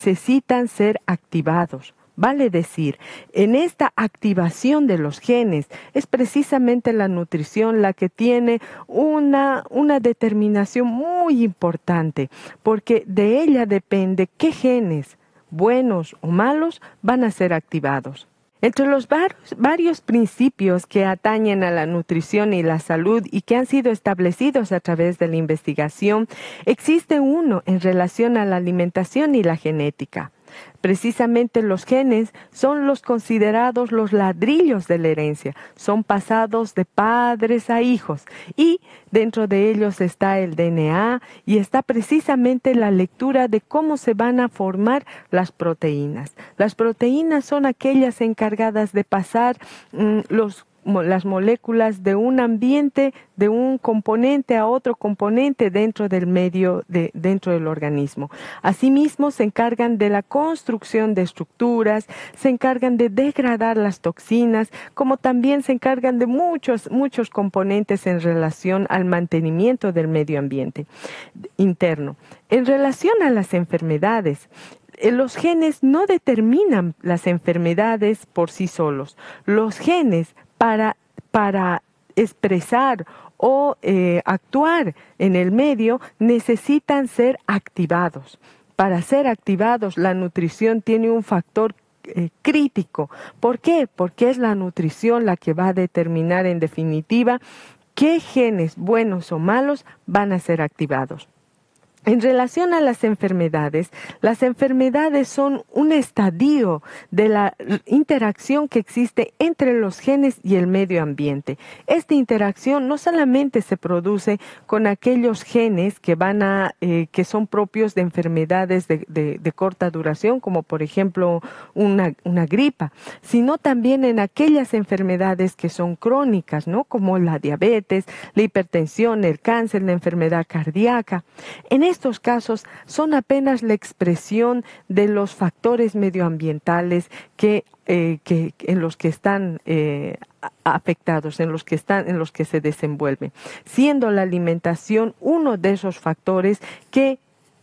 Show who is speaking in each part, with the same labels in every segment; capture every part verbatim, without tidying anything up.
Speaker 1: necesitan ser activados. Vale decir, en esta activación de los genes es precisamente la nutrición la que tiene una, una determinación muy importante, porque de ella depende qué genes, buenos o malos, van a ser activados. Entre los varios, varios principios que atañen a la nutrición y la salud y que han sido establecidos a través de la investigación, existe uno en relación a la alimentación y la genética. Precisamente los genes son los considerados los ladrillos de la herencia, son pasados de padres a hijos y dentro de ellos está el D N A y está precisamente la lectura de cómo se van a formar las proteínas. Las proteínas son aquellas encargadas de pasar mmm, los las moléculas de un ambiente, de un componente a otro componente dentro del medio, de, dentro del organismo. Asimismo, se encargan de la construcción de estructuras, se encargan de degradar las toxinas, como también se encargan de muchos, muchos componentes en relación al mantenimiento del medio ambiente interno. En relación a las enfermedades, los genes no determinan las enfermedades por sí solos. Los genes Para, para expresar o eh, actuar en el medio necesitan ser activados. Para ser activados, la nutrición tiene un factor eh, crítico. ¿Por qué? Porque es la nutrición la que va a determinar en definitiva qué genes, buenos o malos, van a ser activados. En relación a las enfermedades, las enfermedades son un estadio de la interacción que existe entre los genes y el medio ambiente. Esta interacción no solamente se produce con aquellos genes que van a, eh, que son propios de enfermedades de, de, de corta duración, como por ejemplo una, una gripa, sino también en aquellas enfermedades que son crónicas, ¿no? Como la diabetes, la hipertensión, el cáncer, la enfermedad cardíaca. En estos casos son apenas la expresión de los factores medioambientales que, eh, que en los que están eh, afectados, en los que están, en los que se desenvuelven, siendo la alimentación uno de esos factores que,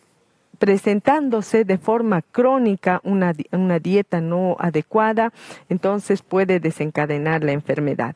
Speaker 1: presentándose de forma crónica una, una dieta no adecuada, entonces puede desencadenar la enfermedad.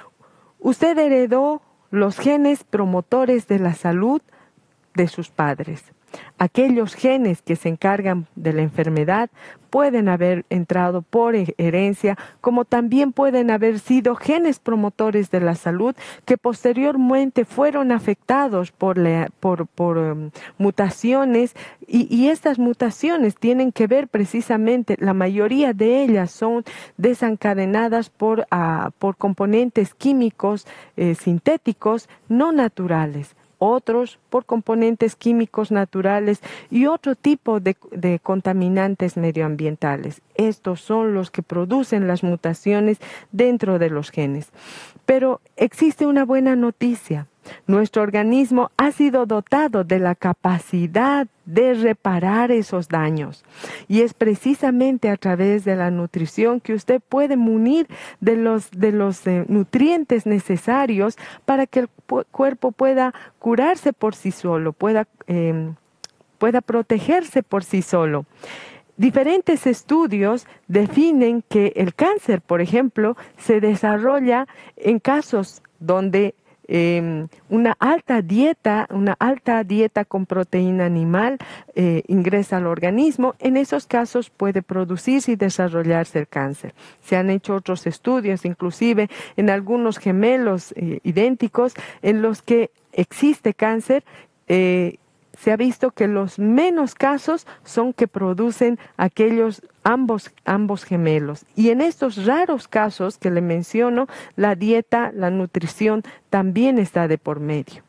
Speaker 1: Usted heredó los genes promotores de la salud de sus padres. Aquellos genes que se encargan de la enfermedad pueden haber entrado por herencia, como también pueden haber sido genes promotores de la salud que posteriormente fueron afectados por, la, por, por um, mutaciones y, y estas mutaciones tienen que ver precisamente, la mayoría de ellas son desencadenadas por, uh, por componentes químicos eh, sintéticos no naturales. Otros por componentes químicos naturales y otro tipo de, de contaminantes medioambientales. Estos son los que producen las mutaciones dentro de los genes. Pero existe una buena noticia. Nuestro organismo ha sido dotado de la capacidad de reparar esos daños. Y es precisamente a través de la nutrición que usted puede munir de los, de los eh, nutrientes necesarios para que el cuerpo pueda curarse por sí solo, pueda, eh, pueda protegerse por sí solo. Diferentes estudios definen que el cáncer, por ejemplo, se desarrolla en casos donde Eh, una alta dieta, una alta dieta con proteína animal eh, ingresa al organismo. En esos casos puede producirse y desarrollarse el cáncer. Se han hecho otros estudios, inclusive en algunos gemelos eh, idénticos, en los que existe cáncer. Eh, se ha visto que los menos casos son que producen aquellos ambos, ambos gemelos. Y en estos raros casos que le menciono, la dieta, la nutrición también está de por medio.